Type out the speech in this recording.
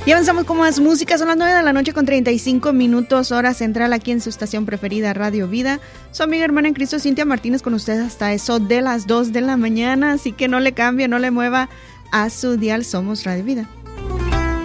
Y avanzamos con más música, son las 9 de la noche con 35 minutos, hora central, aquí en su estación preferida, Radio Vida. Su amiga hermana en Cristo, Cintia Martínez, con ustedes hasta eso de las 2 de la mañana, así que no le cambie, no le mueva a su dial. Somos Radio Vida.